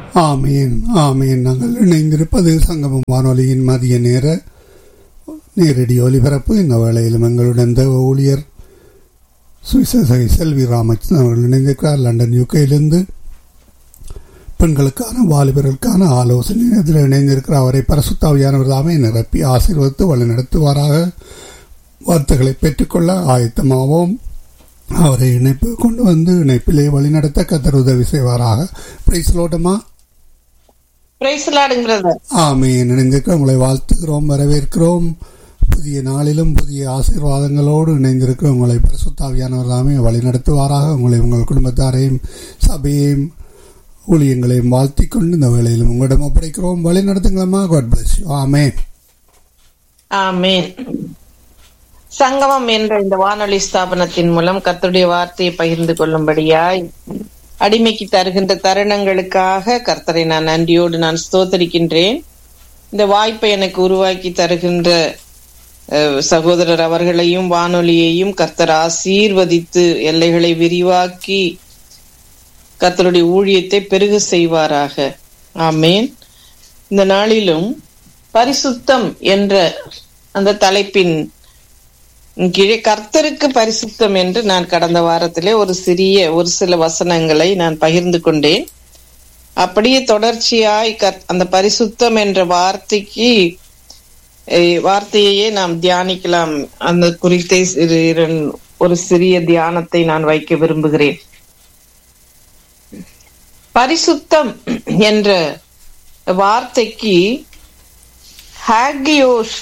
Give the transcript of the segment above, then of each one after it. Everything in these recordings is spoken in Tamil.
ஆமீன் ஆமீன். நாங்கள் இணைந்திருப்பது சங்கமம் வானொலியின் மதிய நேரடி ஒலிபரப்பு. இந்த வேளையிலும் எங்களுடன் தேவ ஊழியர் சுவிசேஷகி செல்வி ராமச்சந்திரன் அவர்கள் இணைந்திருக்கிறார். லண்டன் யூகேயிலிருந்து பெண்களுக்கான வாலிபர்களுக்கான ஆலோசனை இதில் இணைந்திருக்கிற அவரை பரிசுத்தாவியானவர் தாமே நிரப்பி ஆசீர்வதித்து வழிநடத்துவாராக. வார்த்தைகளை பெற்றுக்கொள்ள ஆயத்தமாவோம். அவரை இணைப்பு கொண்டு வந்து இணைப்பிலே வழிநடத்த கர்த்தர் உதவி செய்வாராக. பிரைஸ் லோட்டமா. ஆமீன். இணைந்திருக்க உங்களை வாழ்த்துகிறோம், வரவேற்கிறோம். புதிய நாளிலும் புதிய ஆசீர்வாதங்களோடு இணைந்திருக்கிற உங்களை பரிசுத்தாவியானவர் தாமே வழிநடத்துவாராக. உங்களை உங்கள் குடும்பத்தாரையும் சபையையும் ஊழியங்களையும் வாழ்த்தி கொண்டு இந்த வேளையிலும் உங்களிடம் ஒப்படைக்கிறோம். வழி நடத்துங்களம்மா. God bless you. ஆமேன் ஆமேன். சங்கமம் என்ற இந்த வானொலி ஸ்தாபனத்தின் மூலம் கர்த்தருடைய வார்த்தையை பகிர்ந்து கொள்ளும்படியாய் அடிமைக்கு தருகின்ற தருணங்களுக்காக கர்த்தரை நான் நன்றியோடு நான் ஸ்தோத்தரிக்கின்றேன். இந்த வாய்ப்பை எனக்கு உருவாக்கி தருகின்ற சகோதரர் அவர்களையும் வானொலியையும் கர்த்தர் ஆசீர்வதித்து எல்லைகளை விரிவாக்கி கர்த்தருடைய ஊழியத்தை பெருக செய்வாராக. ஆமேன். இந்த நாளிலும் பரிசுத்தம் என்ற அந்த தலைப்பின் கீழே கர்த்தருக்கு பரிசுத்தம் என்று நான் கடந்த வாரத்திலே ஒரு சில வசனங்களை நான் பகிர்ந்து கொண்டேன். அப்படியே தொடர்ச்சியாய் அந்த பரிசுத்தம் என்ற வார்த்தையே நாம் தியானிக்கலாம். அந்த குறித்தை ஒரு சிறிய தியானத்தை நான் வைக்க விரும்புகிறேன். பரிசுத்தம் என்ற வார்த்தைக்கு ஹாகியோஸ்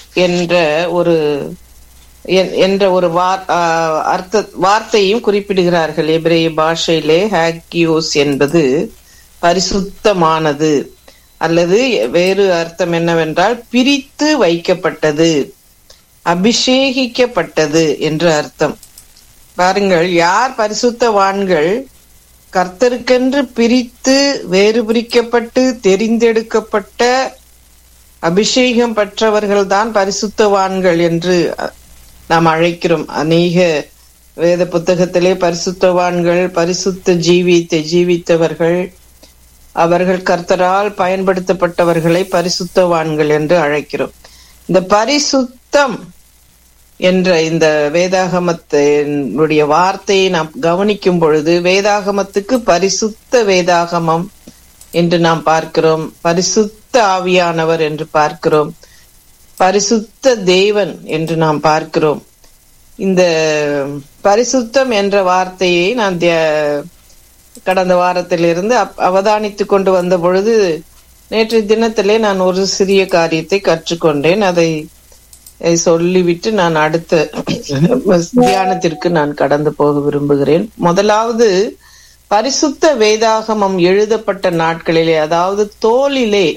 என்ற ஒரு வார்த்தையும் குறிப்பிடுகிறார்கள். எபிரேய பாஷையிலே ஹாகியோஸ் என்பது பரிசுத்தமானது, அல்லது வேறு அர்த்தம் என்னவென்றால் பிரித்து வைக்கப்பட்டது, அபிஷேகிக்கப்பட்டது என்று அர்த்தம். பாருங்கள், யார் பரிசுத்தவான்கள்? கர்த்தருக்கென்று பிரித்து வேறு பிரிக்கப்பட்டு தெரிந்தெடுக்கப்பட்ட அபிஷேகம் பெற்றவர்கள் தான் பரிசுத்தவான்கள் என்று நாம் அழைக்கிறோம். அநேக வேத புத்தகத்திலே பரிசுத்தவான்கள், பரிசுத்த ஜீவித்தை ஜீவித்தவர்கள், அவர்கள் கர்த்தரால் பயன்படுத்தப்பட்டவர்களை பரிசுத்தவான்கள் என்று அழைக்கிறோம். இந்த பரிசுத்தம் என்ற இந்த வேதாகமத்தினுடைய வார்த்தையை நாம் கவனிக்கும் பொழுது வேதாகமத்துக்கு பரிசுத்த வேதாகமம் என்று நாம் பார்க்கிறோம், பரிசுத்த ஆவியானவர் என்று பார்க்கிறோம், பரிசுத்த தேவன் என்று நாம் பார்க்கிறோம். இந்த பரிசுத்தம் என்ற வார்த்தையை நான் கடந்த வாரத்திலிருந்து அவதானித்து கொண்டு வந்த பொழுது நேற்று தினத்திலே நான் ஒரு சிறிய காரியத்தை கற்றுக்கொண்டேன். அதை சொல்லிவிட்டு நான் அடுத்த தியானத்திற்கு நான் கடந்து போக விரும்புகிறேன். முதலாவது, பரிசுத்த வேதாகமம் எழுதப்பட்ட நாட்களிலே, அதாவது தோலிலே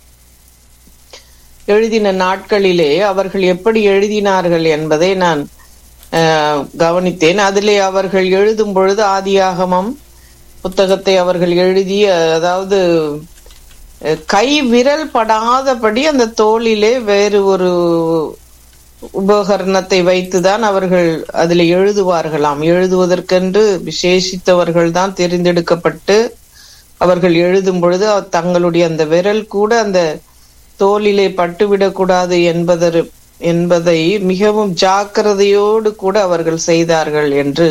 எழுதின நாட்களிலே அவர்கள் எப்படி எழுதினார்கள் என்பதை நான் கவனித்தேன். அதிலே அவர்கள் எழுதும் பொழுது ஆதியாகமம் புத்தகத்தை அவர்கள் எழுதி, அதாவது கை விரல் படாதபடி அந்த தோலிலே வேறு ஒரு உபகரணத்தை வைத்துதான் அவர்கள் அதில் எழுதுவார்களாம். எழுதுவதற்கென்று விசேஷித்தவர்கள் தான் தெரிந்தெடுக்கப்பட்டு அவர்கள் எழுதும் பொழுது தங்களுடைய அந்த விரல் கூட அந்த தோலிலே பட்டுவிடக்கூடாது என்பதை மிகவும் ஜாக்கிரதையோடு கூட அவர்கள் செய்தார்கள் என்று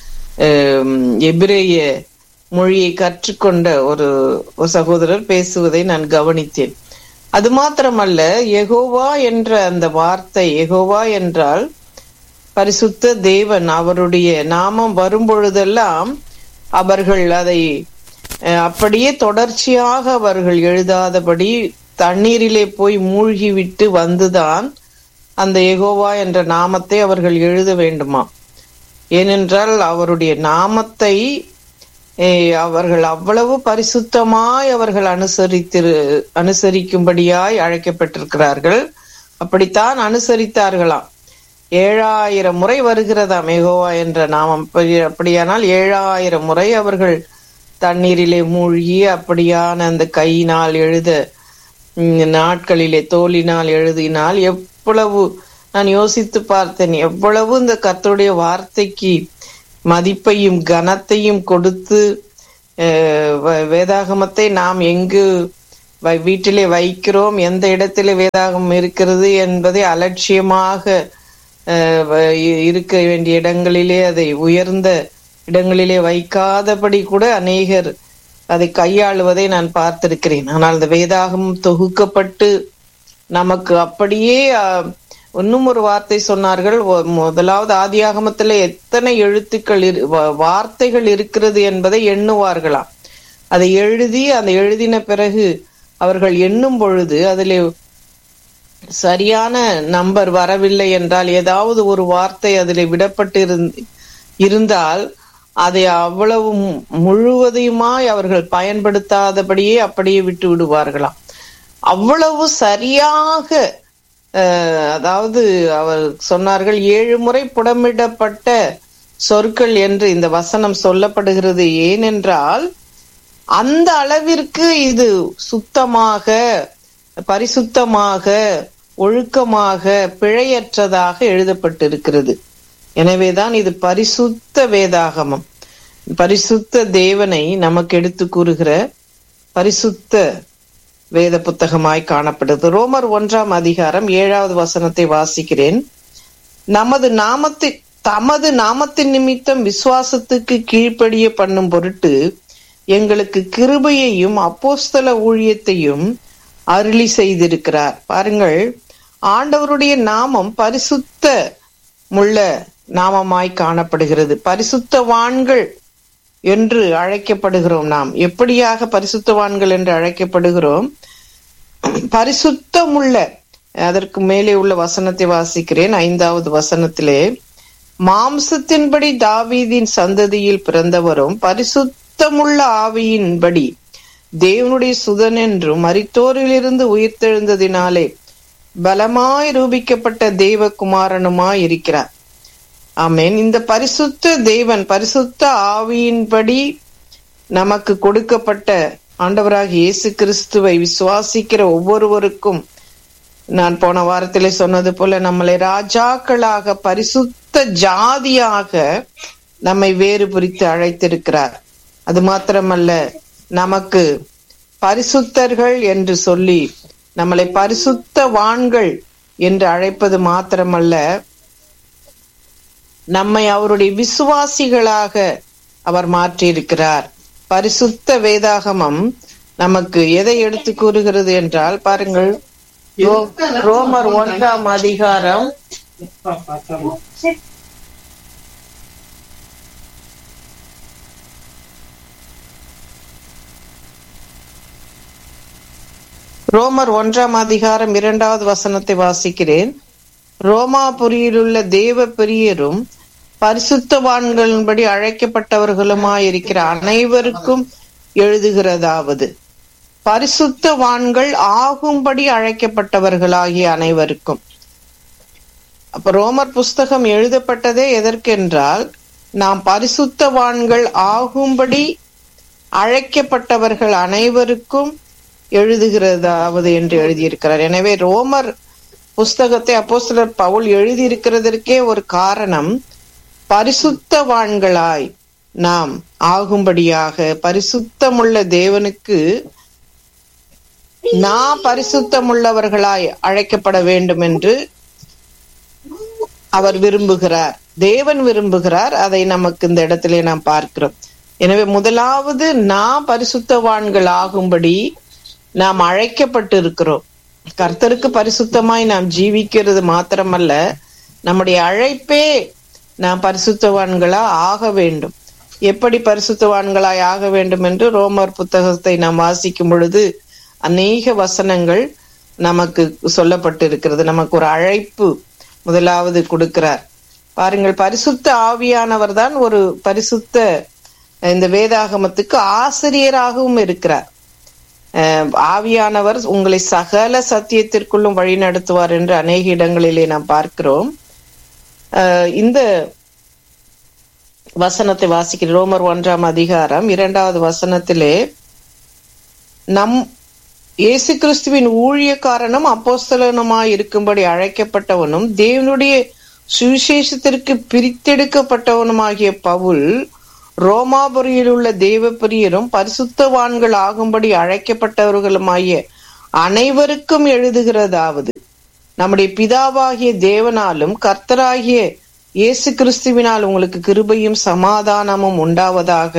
எபிரேய மொழியை கற்றுக்கொண்ட ஒரு சகோதரர் பேசுவதை நான் கவனித்தேன். அது மாத்திரமல்ல, யெகோவா என்ற அந்த வார்த்தை, யெகோவா என்றால் பரிசுத்த தேவன், அவருடைய நாமம் வரும்பொழுதெல்லாம் அவர்கள் அதை அப்படியே தொடர்ச்சியாக அவர்கள் எழுதாதபடி தண்ணீரிலே போய் மூழ்கிவிட்டு வந்துதான் அந்த யெகோவா என்ற நாமத்தை அவர்கள் எழுத வேண்டுமா. ஏனென்றால் அவருடைய நாமத்தை அவர்கள் அவ்வளவு பரிசுத்தமாய் அவர்கள் அனுசரிக்கும்படியாய் அழைக்கப்பட்டிருக்கிறார்கள். அப்படித்தான் அனுசரித்தார்களாம். 7000 முறை வருகிறதாம் யெகோவா என்ற நாமம். அப்படியானால் 7000 முறை அவர்கள் தண்ணீரிலே மூழ்கி அப்படியான அந்த கையினால் எழுத நாட்களிலே தோலினால் எழுதினால் எவ்வளவு, நான் யோசித்து பார்த்தேன், எவ்வளவு இந்த கர்த்தருடைய வார்த்தைக்கு மதிப்பையும் கனத்தையும் கொடுத்து வேதாகமத்தை நாம் எங்கு வீட்டிலே வைக்கிறோம், எந்த இடத்திலே வேதாகம் இருக்கிறது என்பதை அலட்சியமாக இருக்க வேண்டிய இடங்களிலே, அதை உயர்ந்த இடங்களிலே வைக்காதபடி கூட அநேகர் அதை கையாளுவதை நான் பார்த்திருக்கிறேன். ஆனால் இந்த வேதாகம் தொகுக்கப்பட்டு நமக்கு அப்படியே இன்னும் ஒரு வார்த்தை சொன்னார்கள். முதலாவது ஆதியாகமத்துல எத்தனை எழுத்துக்கள் வார்த்தைகள் இருக்கிறது என்பதை எண்ணுவார்களாம். அதை எழுதி அந்த எழுதின பிறகு அவர்கள் எண்ணும் பொழுது அதிலே சரியான நம்பர் வரவில்லை என்றால், ஏதாவது ஒரு வார்த்தை அதிலே விடப்பட்டு இருந்தால் அதை அவ்வளவு முழுவதையுமாய் அவர்கள் பயன்படுத்தாதபடியே அப்படியே விட்டு விடுவார்களாம். அவ்வளவு சரியாக, அதாவது அவர் சொன்னார்கள் 7 முறை புடமிடப்பட்ட சொற்கள் என்று இந்த வசனம் சொல்லப்படுகிறது. ஏனென்றால் அந்த அளவிற்கு இது சுத்தமாக, பரிசுத்தமாக, ஒழுக்கமாக, பிழையற்றதாக எழுதப்பட்டிருக்கிறது. எனவேதான் இது பரிசுத்த வேதாகமம். பரிசுத்த தேவனை நமக்கு எடுத்து கூறுகிற பரிசுத்த வேத புத்தகமாய் காணப்படுது. ரோமர் 1ஆம் அதிகாரம் 7வது வசனத்தை வாசிக்கிறேன். தமது நாமத்தின் நிமித்தம் விசுவாசத்துக்கு கீழ்ப்படிய பண்ணும் பொருட்டு எங்களுக்கு கிருபையையும் அப்போஸ்தல ஊழியத்தையும் அருளி செய்திருக்கிறார். பாருங்கள், ஆண்டவருடைய நாமம் பரிசுத்த முள்ள நாமமாய் காணப்படுகிறது. பரிசுத்தவான்கள் என்று அழைக்கப்படுகிறோம். நாம் எப்படியாக பரிசுத்தவான்கள் என்று அழைக்கப்படுகிறோம்? பரிசுத்தமுள்ள, அதற்கு மேலே உள்ள வசனத்தை வாசிக்கிறேன். 5வது வசனத்திலே, மாம்சத்தின்படி தாவீதின் சந்ததியில் பிறந்தவரும் பரிசுத்தமுள்ள ஆவியின்படி தேவனுடைய சுதன் என்றும் மரித்தோரிலிருந்து உயிர்த்தெழுந்ததினாலே பலமாய் ரூபிக்கப்பட்ட தேவகுமாரனுமாய் இருக்கிறார். ஆமென். இந்த பரிசுத்த தேவன், பரிசுத்த ஆவியின்படி நமக்கு கொடுக்கப்பட்ட ஆண்டவராகிய இயேசு கிறிஸ்துவை விசுவாசிக்கிற ஒவ்வொருவருக்கும், நான் போன வாரத்திலே சொன்னது போல, நம்மளை ராஜாக்களாக, பரிசுத்த ஜாதியாக நம்மை வேறு பிரித்து அழைத்திருக்கிறார். அது மாத்திரமல்ல, நமக்கு பரிசுத்தர்கள் என்று சொல்லி நம்மளை பரிசுத்தவான்கள் என்று அழைப்பது மாத்திரமல்ல, நம்மை அவருடைய விசுவாசிகளாக அவர் மாற்றியிருக்கிறார். பரிசுத்த வேதாகமம் நமக்கு எதை எடுத்து கூறுகிறது என்றால், பாருங்கள், ரோமர் 1ஆம் அதிகாரம் 2வது வசனத்தை வாசிக்கிறேன். ரோமாபுரியிலுள்ள தேவ பிரியரும் பரிசுத்தவான்களின்படி அழைக்கப்பட்டவர்களுமாயிருக்கிற அனைவருக்கும் எழுதுகிறதாவது, பரிசுத்தவான்கள் ஆகும்படி அழைக்கப்பட்டவர்களாகிய அனைவருக்கும். அப்ப ரோமர் புஸ்தகம் எழுதப்பட்டதே எதற்கென்றால், நாம் பரிசுத்தவான்கள் ஆகும்படி அழைக்கப்பட்டவர்கள் அனைவருக்கும் எழுதுகிறதாவது என்று எழுதியிருக்கிறார். எனவே ரோமர் புஸ்தகத்தை அப்போஸ்தலர் பவுல் எழுதியிருக்கிறதற்கே ஒரு காரணம், பரிசுத்தவான்களாய் நாம் ஆகும்படியாக, பரிசுத்தமுள்ள தேவனுக்கு நாம் பரிசுத்தமுள்ளவர்களாய் அழைக்கப்பட வேண்டும் என்று அவர் விரும்புகிறார், தேவன் விரும்புகிறார். அதை நமக்கு இந்த இடத்திலே நாம் பார்க்கிறோம். எனவே முதலாவது நாம் பரிசுத்தவான்கள் ஆகும்படி நாம் அழைக்கப்பட்டு இருக்கிறோம். கர்த்தருக்கு பரிசுத்தமாய் நாம் ஜீவிக்கிறது மாத்திரமல்ல, நம்முடைய அழைப்பே நாம் பரிசுத்தவான்களா ஆக வேண்டும். எப்படி பரிசுத்தவான்களாய் ஆக வேண்டும் என்று ரோமர் புத்தகத்தை நாம் வாசிக்கும் பொழுது அநேக வசனங்கள் நமக்கு சொல்லப்பட்டு இருக்கிறது. நமக்கு ஒரு அழைப்பு முதலாவது கொடுக்கிறார். பாருங்கள், பரிசுத்த ஆவியானவர் தான் ஒரு பரிசுத்த இந்த வேதாகமத்துக்கு ஆசிரியராகவும் இருக்கிறார். ஆவியானவர் உங்களை சகல சத்தியத்திற்குள்ளும் வழி நடத்துவார் என்று அநேக இடங்களிலே நாம் பார்க்கிறோம். இந்த வசனத்தை வாசிக்கிற ரோமர் 1ஆம் அதிகாரம் 2வது வசனத்திலே, நம் இயேசு கிறிஸ்துவின் ஊழியக்காரனும் அப்போஸ்தலனுமாய் இருக்கும்படி அழைக்கப்பட்டவனும் தேவனுடைய சுவிசேஷத்திற்கு பிரித்தெடுக்கப்பட்டவனுமாகிய பவுல் ரோமாபுரியில் உள்ள தேவப்பிரியரும் பரிசுத்தவான்கள் ஆகும்படி அழைக்கப்பட்டவர்களுமாகிய அனைவருக்கும் எழுதுகிறதாவது, நம்முடைய பிதாவாகிய தேவனாலும் கர்த்தராகிய இயேசு கிறிஸ்துவினால் உங்களுக்கு கிருபையும் சமாதானமும் உண்டாவதாக.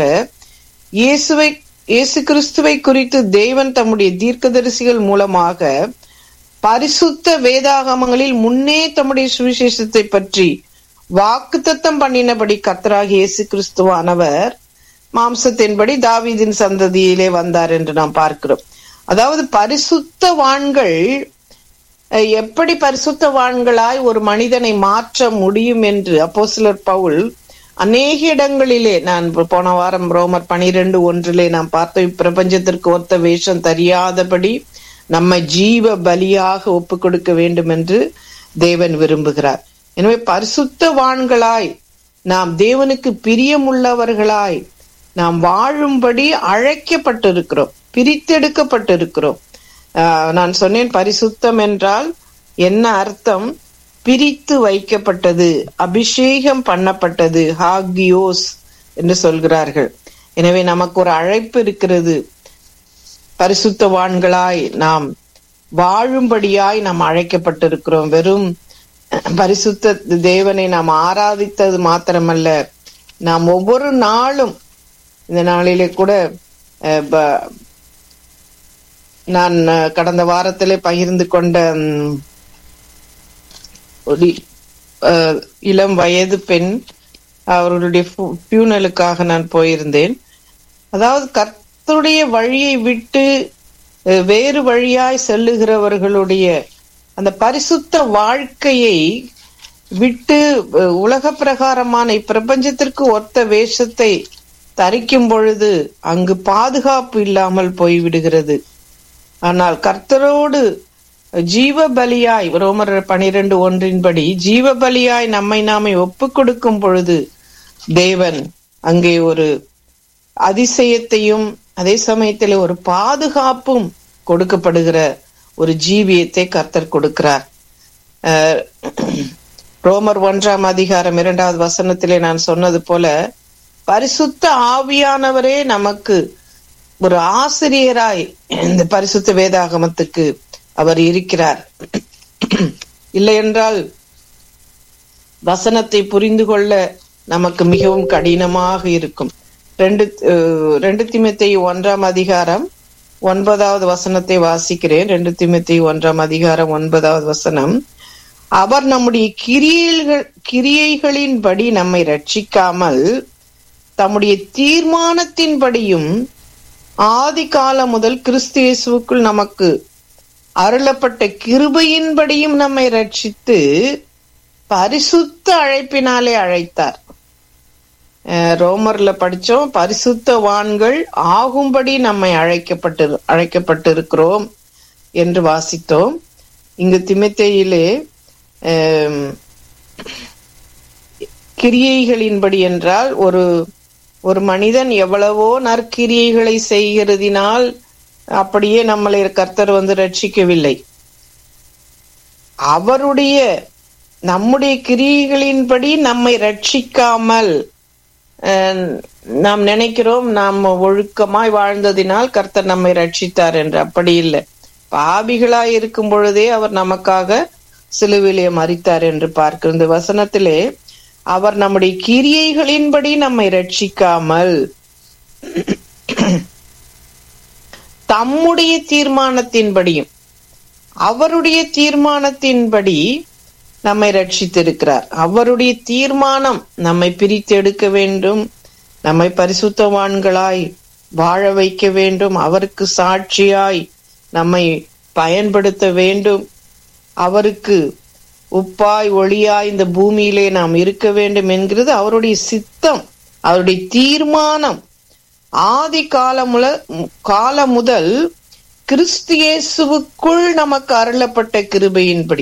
இயேசு கிறிஸ்துவை குறித்து தேவன் தம்முடைய தீர்க்கதரிசிகள் மூலமாக பரிசுத்த வேதாகமங்களில் முன்னே தம்முடைய சுவிசேஷத்தை பற்றி வாக்குத்தத்தம் பண்ணினபடி கர்த்தராகிய இயேசு கிறிஸ்துவானவர் மாம்சத்தின்படி தாவீதின் சந்ததியிலே வந்தார் என்று நாம் பார்க்கிறோம். அதாவது பரிசுத்தவான்கள் எப்படி பரிசுத்தவான்களாய் ஒரு மனிதனை மாற்ற முடியும் என்று அப்போஸ்தலர் பவுல் அநேக இடங்களிலே, நான் போன வாரம் ரோமர் 12:1 நாம் பார்த்த, பிரபஞ்சத்திற்கு ஒத்த வேஷம் தெரியாதபடி நம்மை ஜீவ பலியாக ஒப்பு கொடுக்க வேண்டும் என்று தேவன் விரும்புகிறார். எனவே பரிசுத்தவான்களாய் நாம் தேவனுக்கு பிரியமுள்ளவர்களாய் நாம் வாழும்படி அழைக்கப்பட்டிருக்கிறோம், பிரித்தெடுக்கப்பட்டிருக்கிறோம். நான் சொன்னேன், பரிசுத்தம் என்றால் என்ன அர்த்தம்? பிரித்து வைக்கப்பட்டது, அபிஷேகம் பண்ணப்பட்டது, ஹாகியோஸ் என்று சொல்கிறார்கள். எனவே நமக்கு ஒரு அழைப்பு இருக்கிறது, பரிசுத்தவான்களாய் நாம் வாழும்படியாய் நாம் அழைக்கப்பட்டிருக்கிறோம். வெறும் பரிசுத்த தேவனை நாம் ஆராதித்தது மாத்திரமல்ல, நாம் ஒவ்வொரு நாளும், இந்த நாளிலே கூட நான் கடந்த வாரத்திலே பகிர்ந்து கொண்ட ஒரு இளம் வயது பெண், அவர்களுடைய பியூனலுக்காக நான் போயிருந்தேன். அதாவது கர்த்தருடைய வழியை விட்டு வேறு வழியாய் செல்லுகிறவர்களுடைய அந்த பரிசுத்த வாழ்க்கையை விட்டு உலக பிரகாரமான பிரபஞ்சத்திற்கு ஒத்த வேஷத்தை தரிக்கும் பொழுது அங்கு பாதுகாப்பு இல்லாமல் போய்விடுகிறது. ஆனால் கர்த்தரோடு ஜீவ பலியாய், ரோமர் 12:1 ஜீவ பலியாய் நம்மை நாமே ஒப்பு கொடுக்கும் பொழுது தேவன் அங்கே ஒரு அதிசயத்தையும் அதே சமயத்தில் ஒரு பாதுகாப்பும் கொடுக்கப்படுகிற ஒரு ஜீவியத்தை கர்த்தர் கொடுக்கிறார். ரோமர் 1:2 நான் சொன்னது போல பரிசுத்த ஆவியானவரே நமக்கு ஒரு ஆசிரியராய் இந்த பரிசுத்த வேதாகமத்துக்கு அவர் இருக்கிறார். இல்லை என்றால் வசனத்தை புரிந்து கொள்ள நமக்கு மிகவும் கடினமாக இருக்கும். 2 தீமோத்தேயு 1:9 வாசிக்கிறேன். 2 தீமோத்தேயு 1:9 அவர் நம்முடைய கிரியைகளின்படி நம்மை ரட்சிக்காமல் தம்முடைய தீர்மானத்தின்படியும் ஆதி காலம் முதல் கிறிஸ்து இயேசுவுக்குள் நமக்கு அருளப்பட்ட கிருபையின்படியும் நம்மை ரட்சித்து பரிசுத்த அழைப்பினாலே அழைத்தார். ரோமர்ல படிச்சோம், பரிசுத்தவான்கள் ஆகும்படி நம்மை அழைக்கப்பட்டிருக்கிறோம் என்று வாசித்தோம். இங்கு தீமோத்தேயிலே கிரியைகளின்படி என்றால் ஒரு மனிதன் எவ்வளவோ நற்கிரியைகளை செய்கிறதினால் அப்படியே நம்மளை கர்த்தர் ரட்சிக்கவில்லை. நம்முடைய கிரியைகளின்படி நம்மை ரட்சிக்காமல் நாம் நினைக்கிறோம் நாம் ஒழுக்கமாய் வாழ்ந்ததினால் கர்த்தர் நம்மை ரட்சித்தார் என்று. அப்படி இல்லை. பாவிகளாய் இருக்கும் பொழுதே அவர் நமக்காக சிலுவிலே மரித்தார் என்று பார்க்கிறோம். இந்த வசனத்திலே அவர் நம்முடைய கிரியைகளின்படி நம்மை ரட்சிக்காமல் தம்முடைய தீர்மானத்தின்படியும் அவருடைய தீர்மானத்தின்படி நம்மை ரட்சித்திருக்கிறார். அவருடைய தீர்மானம் நம்மை பிரித்தெடுக்க வேண்டும், நம்மை பரிசுத்தவான்களாய் வாழ வைக்க வேண்டும், அவருக்கு சாட்சியாய் நம்மை பயன்படுத்த வேண்டும், அவருக்கு உப்பாய் ஒளியாய் இந்த பூமியிலே நாம் இருக்க வேண்டும் என்கிறது அவருடைய சித்தம், அவருடைய தீர்மானம். ஆதி காலம் முதல் கிறிஸ்து இயேசுவுக்குள் நமக்கு அருளப்பட்ட கிருபையின்படி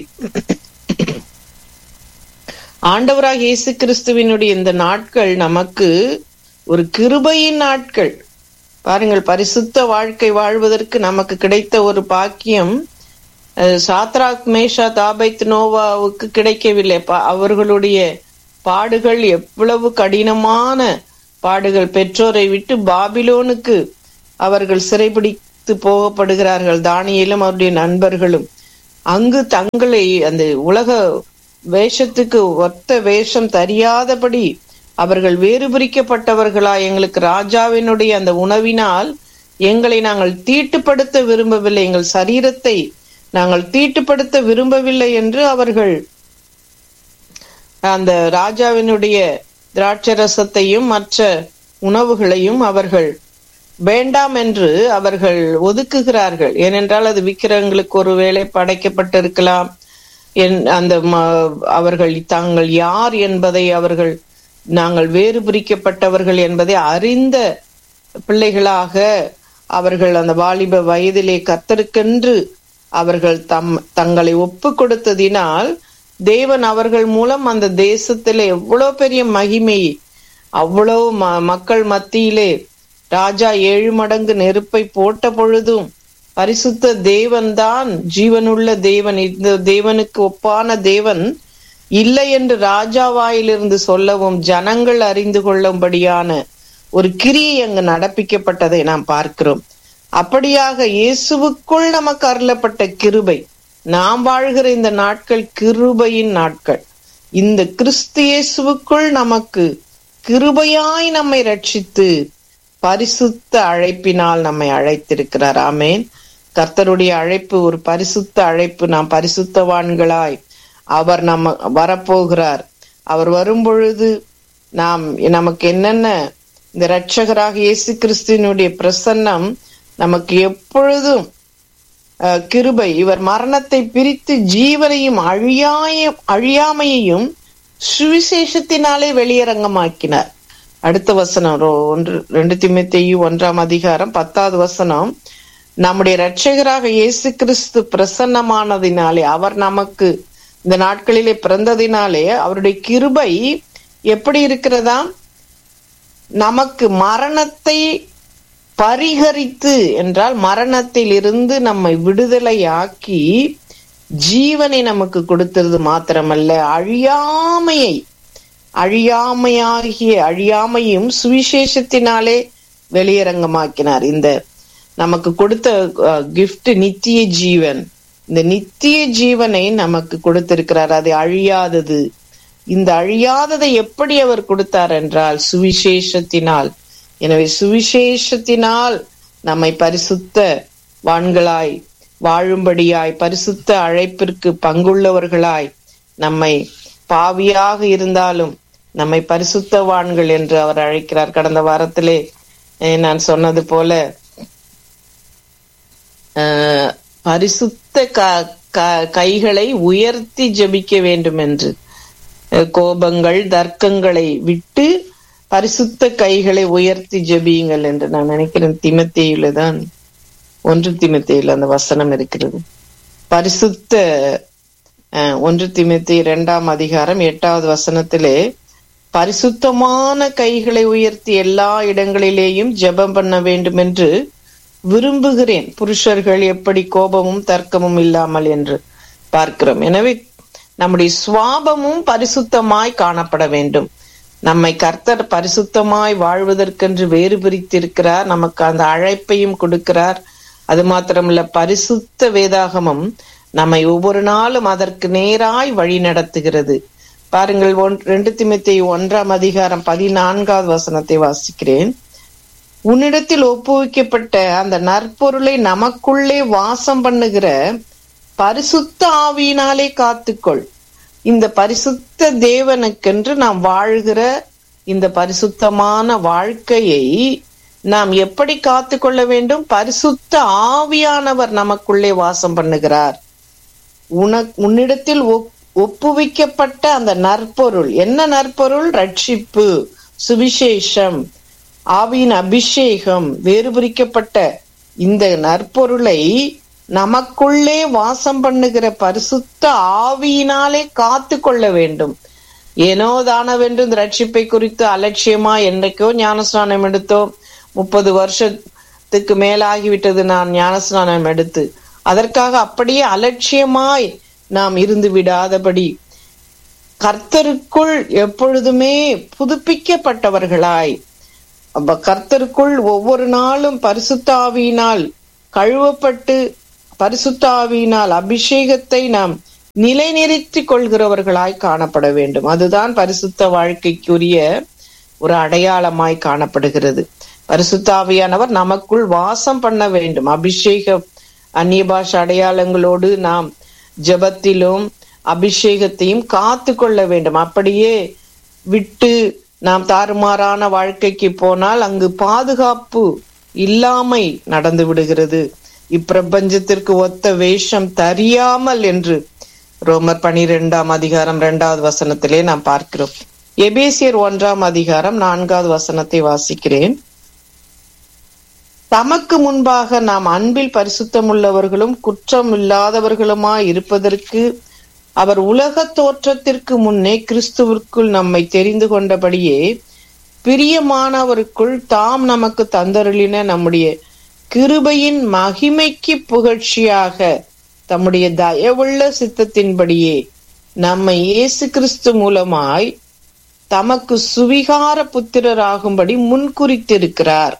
ஆண்டவராக இயேசு கிறிஸ்துவினுடைய இந்த நாட்கள் நமக்கு ஒரு கிருபையின் நாட்கள். பாருங்கள், பரிசுத்த வாழ்க்கை வாழ்வதற்கு நமக்கு கிடைத்த ஒரு பாக்கியம் சாத்ராக் மேஷாக் ஆபேத்நேகோவுக்கு கிடைக்கவில்லை. அவர்களுடைய பாடுகள் எவ்வளவு கடினமான பாடுகள். பெற்றோரை விட்டு பாபிலோனுக்கு அவர்கள் சிறைபிடித்து போகப்படுகிறார்கள். தானியேலும் அவருடைய நண்பர்களும் அங்கு தங்களை அந்த உலக வேஷத்துக்கு ஒத்த வேஷம் தெரியாதபடி அவர்கள் வேறு பிரிக்கப்பட்டவர்களா, எங்களுக்கு ராஜாவினுடைய அந்த உணவினால் எங்களை நாங்கள் தீட்டுப்படுத்த விரும்பவில்லை, எங்கள் சரீரத்தை நாங்கள் தீட்டுப்படுத்த விரும்பவில்லை என்று அவர்கள் அந்த ராஜாவினுடைய திராட்சரசத்தையும் மற்ற உணவுகளையும் அவர்கள் வேண்டாம் என்று அவர்கள் ஒதுக்குகிறார்கள். ஏனென்றால் அது விக்கிரகங்களுக்கு ஒருவேளை படைக்கப்பட்டிருக்கலாம். அந்த அவர்கள் தாங்கள் யார் என்பதை அவர்கள் நாங்கள் வேறு பிரிக்கப்பட்டவர்கள் என்பதை அறிந்த பிள்ளைகளாக அவர்கள் அந்த வாலிப வயதிலே கர்த்தருக்கென்று அவர்கள் தங்களை ஒப்பு கொடுத்ததினால் தேவன் அவர்கள் மூலம் அந்த தேசத்திலே எவ்வளவு பெரிய மகிமை, அவ்வளவு மக்கள் மத்தியிலே ராஜா 7 மடங்கு நெருப்பை போட்ட பொழுதும் பரிசுத்த தேவன் தான் ஜீவனுள்ள தேவன், இந்த தேவனுக்கு ஒப்பான தேவன் இல்லை என்று ராஜாவாயிலிருந்து சொல்லவும் ஜனங்கள் அறிந்து கொள்ளும்படியான ஒரு கிரியை அங்கு நடப்பிக்கப்பட்டதை நாம் பார்க்கிறோம். அப்படியாக இயேசுவுக்குள் நமக்கு அருளப்பட்ட கிருபை, நாம் வாழ்கிற இந்த நாட்கள் கிருபையின் நாட்கள். இந்த கிறிஸ்து இயேசுவுக்குள் நமக்கு கிருபையாய் நம்மை ரட்சித்து பரிசுத்த அழைப்பினால் நம்மை அழைத்திருக்கிறார். ஆமேன். கர்த்தருடைய அழைப்பு ஒரு பரிசுத்த அழைப்பு. நாம் பரிசுத்தவான்களாய் அவர் நம்ம வரப்போகிறார். அவர் வரும் பொழுது நமக்கு என்னென்ன இந்த இரட்சகராக இயேசு கிறிஸ்துவினுடைய பிரசன்னம் நமக்கு எப்பொழுதும் கிருபை. இவர் மரணத்தை பிரித்து ஜீவனையும் அழியாமையையும் சுவிசேஷத்தினாலே வெளியரங்கமாக்கினார். அடுத்த வசனம் 2 தீமோத்தேயு 1:10 வசனம், நம்முடைய இரட்சகராக இயேசு கிறிஸ்து பிரசன்னமானதினாலே, அவர் நமக்கு இந்த நாட்களிலே பிறந்ததினாலே அவருடைய கிருபை எப்படி இருக்கிறதா, நமக்கு மரணத்தை பரிகரித்து என்றால் மரணத்தில் இருந்து நம்மை விடுதலையாக்கி ஜீவனை நமக்கு கொடுத்தது மாத்திரமல்ல, அழியாமையும் சுவிசேஷத்தினாலே வெளியரங்கமாக்கினார். இந்த நமக்கு கொடுத்த கிஃப்ட் நித்திய ஜீவன். இந்த நித்திய ஜீவனை நமக்கு கொடுத்திருக்கிறார். அது அழியாதது. இந்த அழியாததை எப்படி அவர் கொடுத்தார் என்றால் சுவிசேஷத்தினால். எனவே சுவிசேஷத்தினால் நம்மை பரிசுத்த வான்களாய் வாழும்படியாய், பரிசுத்த அழைப்பிற்கு பங்குள்ளவர்களாய், நம்மை பாவியாக இருந்தாலும் நம்மை பரிசுத்தவான்கள் என்று அவர் அழைக்கிறார். கடந்த வாரத்திலே நான் சொன்னது போல பரிசுத்த கைகளை உயர்த்தி ஜெபிக்க வேண்டும் என்று, கோபங்கள் தர்க்கங்களை விட்டு பரிசுத்த கைகளை உயர்த்தி ஜெபியுங்கள் என்று நான் நினைக்கிறேன். தீமோத்தேயுல தான் 1 தீமோத்தேயுல அந்த வசனம் இருக்கிறது. பரிசுத்த 1 தீமோத்தேயு 2:8 வசனத்திலே பரிசுத்தமான கைகளை உயர்த்தி எல்லா இடங்களிலேயும் ஜெபம் பண்ண வேண்டும் என்று விரும்புகிறேன், புருஷர்கள் எப்படி கோபமும் தர்க்கமும் இல்லாமல் என்று பார்க்கிறோம். எனவே நம்முடைய சுவாபமும் பரிசுத்தமாய் காணப்பட வேண்டும். நம்மை கர்த்தர் பரிசுத்தமாய் வாழ்வதற்கென்று வேறு பிரித்திருக்கிறார். நமக்கு அந்த அழைப்பையும் கொடுக்கிறார். அது மாத்திரமல்ல, பரிசுத்த வேதாகமம் நம்மை ஒவ்வொரு நாளும் அதற்கு நேராய் வழி நடத்துகிறது. பாருங்கள், 2 தீமோத்தேயு 1:14 வசனத்தை வாசிக்கிறேன். உன்னிடத்தில் ஒப்புவிக்கப்பட்ட அந்த நற்பொருளை நமக்குள்ளே வாசம் பண்ணுகிற பரிசுத்த ஆவியினாலே காத்துக்கொள். இந்த பரிசுத்த தேவனுக்கென்று நாம் வாழ்கிற இந்த பரிசுத்தமான வாழ்க்கையை நாம் எப்படி காத்துக்கொள்ள வேண்டும்? பரிசுத்த ஆவியானவர் நமக்குள்ளே வாசம் பண்ணுகிறார். உன்னிடத்தில் ஒப்புவிக்கப்பட்ட அந்த நற்பொருள், என்ன நற்பொருள்? ரட்சிப்பு, சுவிசேஷம், ஆவியின் அபிஷேகம், வேறுபிரிக்கப்பட்ட இந்த நற்பொருளை நமக்குள்ளே வாசம் பண்ணுகிற பரிசுத்த ஆவியினாலே காத்து கொள்ள வேண்டும். ஏனோ தானவென்று இந்த ரட்சிப்பை குறித்து அலட்சியமா என்றைக்கோ ஞானஸ்நானம் எடுத்தோம். 30 வருஷத்துக்கு மேலாகிவிட்டது நான் ஞானஸ்நானம் எடுத்து. அதற்காக அப்படியே அலட்சியமாய் நாம் இருந்து விடாதபடி கர்த்தருக்குள் எப்பொழுதுமே புதுப்பிக்கப்பட்டவர்களாய் கர்த்தருக்குள் ஒவ்வொரு நாளும் பரிசுத்த ஆவியினால் கழுவப்பட்டு பரிசுத்த ஆவியினால் அபிஷேகத்தை நாம் நிலைநிறுத்திக் கொள்கிறவர்களாய் காணப்பட வேண்டும். அதுதான் பரிசுத்த வாழ்க்கைக்குரிய ஒரு அடையாளமாய் காணப்படுகிறது. பரிசுத்த ஆவியானவர் நமக்குள் வாசம் பண்ண வேண்டும். அபிஷேக அந்நிய பாஷை அடையாளங்களோடு நாம் ஜெபத்திலும் அபிஷேகத்தையும் காத்து கொள்ள வேண்டும். அப்படியே விட்டு நாம் தாறுமாறான வாழ்க்கைக்கு போனால் அங்கு பாதுகாப்பு இல்லாமை நடந்து விடுகிறது. இப்பிரபஞ்சத்திற்கு ஒத்த வேஷம் தெரியாமல் என்று ரோமர் 12ஆம் அதிகாரம் 2வது வசனத்திலே நாம் பார்க்கிறோம். எபேசியர் 1ஆம் அதிகாரம் 4வது வசனத்தை வாசிக்கிறேன். தமக்கு முன்பாக நாம் அன்பில் பரிசுத்தமுள்ளவர்களும் குற்றம் இல்லாதவர்களுமாய் இருப்பதற்கு அவர் உலக தோற்றத்திற்கு முன்னே கிறிஸ்துவிற்குள் நம்மை தெரிந்து கொண்டபடியே பிரியமானவருக்குள் தாம் நமக்கு தந்தருளின நம்முடைய கிருபையின் மகிமைக்கு புகழ்ச்சியாக தம்முடைய தயவுள்ள சித்தத்தின்படியே நம்மை இயேசு கிறிஸ்து மூலமாய் தமக்கு சுவிகார புத்திரராகும்படி முன்குறித்திருக்கிறார்.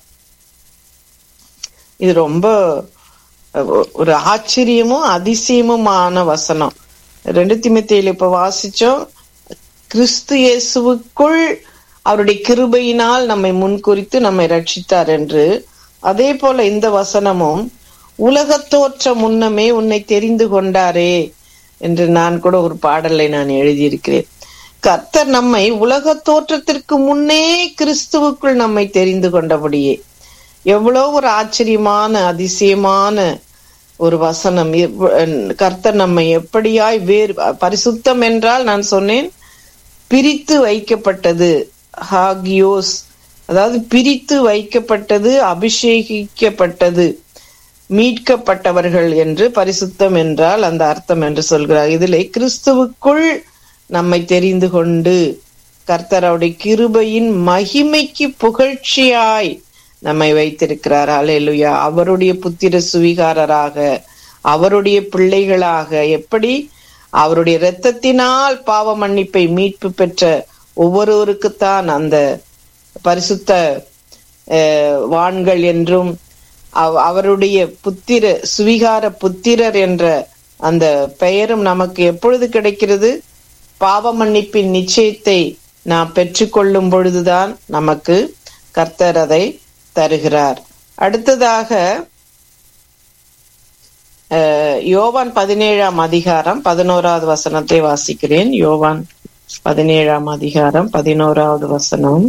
இது ரொம்ப ஒரு ஆச்சரியமும் அதிசயமுமான வசனம். 2 தீமோத்தேயுல இப்ப வாசிச்சோம். கிறிஸ்து இயேசுவுக்குள் அவருடைய கிருபையினால் நம்மை முன்குறித்து நம்மை ரட்சித்தார் என்று. அதே போல இந்த வசனமும் உலக தோற்ற முன்னமே உன்னை தெரிந்து கொண்டாரே என்று நான் கூட ஒரு பாடலை நான் எழுதியிருக்கிறேன். கர்த்தர் நம்மை உலக தோற்றத்திற்கு முன்னே கிறிஸ்துவுக்குள் நம்மை தெரிந்து கொண்டபடியே. எவ்வளவு ஒரு ஆச்சரியமான அதிசயமான ஒரு வசனம். கர்த்தர் நம்மை எப்படியாய் வேறு பரிசுத்தம் என்றால் நான் சொன்னேன் பிரித்து வைக்கப்பட்டது, ஹாகியோஸ், அதாவது பிரித்து வைக்கப்பட்டது, அபிஷேகிக்கப்பட்டது, மீட்கப்பட்டவர்கள் என்று பரிசுத்தம் என்றால் அந்த அர்த்தம் என்று சொல்கிறார். இதிலே கிறிஸ்துவுக்குள் நம்மை தெரிந்து கொண்டு கர்த்தர் அவருடைய கிருபையின் மகிமைக்கு புகழ்ச்சியாய் நம்மை வைத்திருக்கிறார். அல்லேலூயா. அவருடைய புத்திர சுவிகாரராக, அவருடைய பிள்ளைகளாக, எப்படி அவருடைய இரத்தத்தினால் பாவ மன்னிப்பை மீட்பு பெற்ற ஒவ்வொருவருக்குத்தான் அந்த பரிசுத்த வான்கள் என்றும் அவருடைய புத்திர சுவிகார புத்திரர் என்ற அந்த பெயரும் நமக்கு எப்பொழுது கிடைக்கிறது? பாவ மன்னிப்பின் நிச்சயத்தை நாம் பெற்றுக்கொள்ளும் பொழுதுதான் நமக்கு கர்த்தர் அதை தருகிறார். அடுத்ததாக யோவான் 17ஆம் அதிகாரம் 11வது வசனத்தை வாசிக்கிறேன். யோவான் 17ஆம் அதிகாரம் 11வது வசனம்.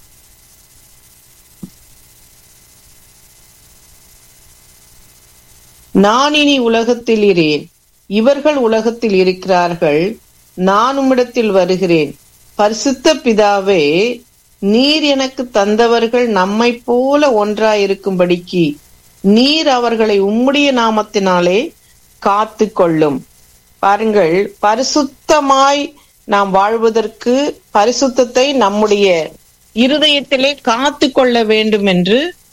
நான் இனி உலகத்தில் இரேன், இவர்கள் உலகத்தில் இருக்கிறார்கள், நான் உம்மிடத்தில் வருகிறேன். பரிசுத்த பிதாவே, நீர் எனக்கு தந்தவர்கள் நம்மை போல ஒன்றாயிருக்கும்படிக்கு நீர் அவர்களை உம்முடைய நாமத்தினாலே காத்து கொள்ளும். பாருங்கள், பரிசுத்தமாய் நாம் வாழ்வதற்கு பரிசுத்தத்தை நம்முடைய இருதயத்திலே காத்து கொள்ள வேண்டும் என்று